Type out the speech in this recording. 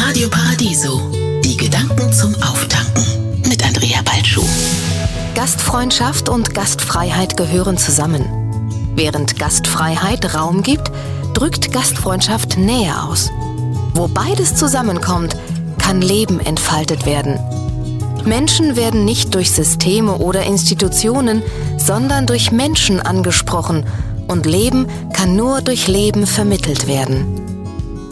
Radio Paradiso. Die Gedanken zum Auftanken mit Andrea Balschuh. Gastfreundschaft und Gastfreiheit gehören zusammen. Während Gastfreiheit Raum gibt, drückt Gastfreundschaft Nähe aus. Wo beides zusammenkommt, kann Leben entfaltet werden. Menschen werden nicht durch Systeme oder Institutionen, sondern durch Menschen angesprochen und Leben kann nur durch Leben vermittelt werden.